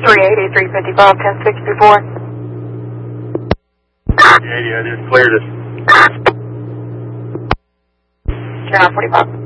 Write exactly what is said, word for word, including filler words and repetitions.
three eighty, three fifty-five, ten sixty-four. three eighty, I just cleared it. Channel forty-five.